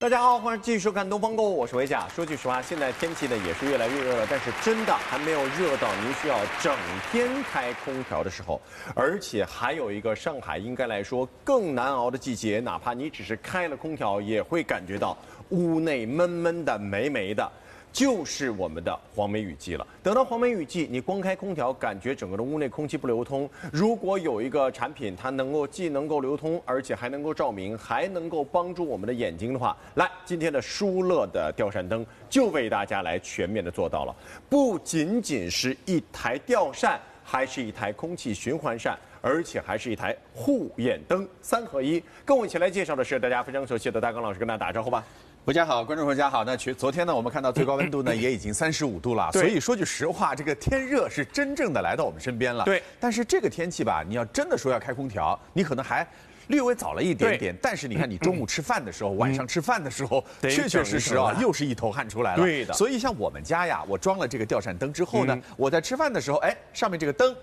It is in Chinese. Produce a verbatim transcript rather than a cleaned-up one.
大家好，欢迎继续收看《东方购物》，我是维甲。说句实话，现在天气呢也是越来越热了，但是真的还没有热到您需要整天开空调的时候。而且还有一个上海应该来说更难熬的季节，哪怕你只是开了空调，也会感觉到屋内闷闷的、霉霉的。 就是我们的黄梅雨季了。等到黄梅雨季，你光开空调，感觉整个的屋内空气不流通。如果有一个产品，它能够既能够流通，而且还能够照明，还能够帮助我们的眼睛的话，来，今天的舒乐的吊扇灯就为大家来全面的做到了。不仅仅是一台吊扇，还是一台空气循环扇。 而且还是一台护眼灯三合一，跟我一起来介绍的是大家非常熟悉的大刚老师，跟大家打招呼吧。 大家好，观众朋友大家好。那昨昨天呢，我们看到最高温度呢也已经三十五度了，所以说句实话，这个天热是真正的来到我们身边了。 对， 但是这个天气吧，你要真的说要开空调，你可能还。 略微早了一点点，但是你看，你中午吃饭的时候，晚上吃饭的时候，确确实实啊，又是一头汗出来了。 对的。 所以像我们家呀，我装了这个吊扇灯之后呢，我在吃饭的时候，哎，上面这个灯